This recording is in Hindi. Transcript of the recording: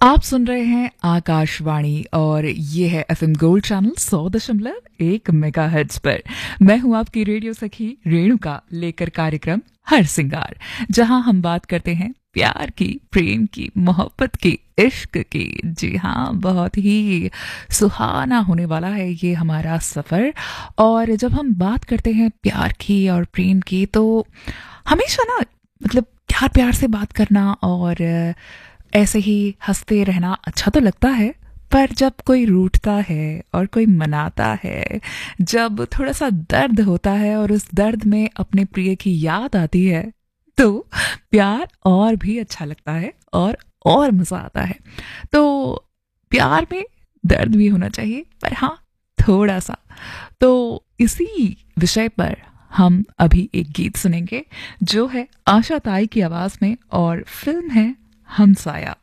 आप सुन रहे हैं आकाशवाणी और ये है एफएम गोल्ड चैनल 100.1 मेगाहर्ट्ज पर। मैं हूं आपकी रेडियो सखी रेणुका, लेकर कार्यक्रम हर सिंगार, जहां हम बात करते हैं प्यार की, प्रेम की, मोहब्बत की, इश्क की। जी हाँ, बहुत ही सुहाना होने वाला है ये हमारा सफर। और जब हम बात करते हैं प्यार की और प्रेम की, तो हमेशा ना, मतलब प्यार प्यार से बात करना और ऐसे ही हंसते रहना अच्छा तो लगता है। पर जब कोई रूठता है और कोई मनाता है, जब थोड़ा सा दर्द होता है और उस दर्द में अपने प्रिय की याद आती है, तो प्यार और भी अच्छा लगता है और मजा आता है। तो प्यार में दर्द भी होना चाहिए, पर हाँ, थोड़ा सा। तो इसी विषय पर हम अभी एक गीत सुनेंगे, जो है आशा ताई की आवाज में, और फिल्म है हमसाया।